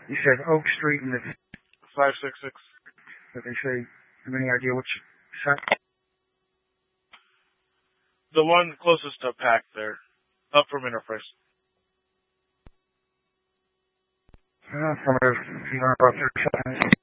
You said Oak Street and it's 566. Okay, so you have any idea which side? The one closest to Pack there. Up from Enterprise. From there, 300 about 30 seconds.